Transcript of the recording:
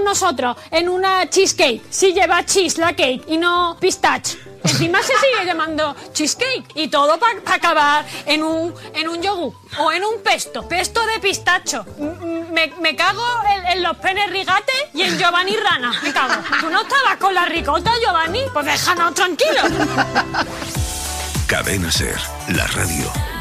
nosotros en una cheesecake si lleva cheese la cake y no pistache? Encima se sigue llamando cheesecake y todo para acabar en un yogur o en un pesto de pistacho. Me cago en los Pérez Rigate y en Giovanni Rana. Me cago. ¿Tú no estabas con la ricota, Giovanni? Pues déjanos tranquilos. Cadena Ser, la radio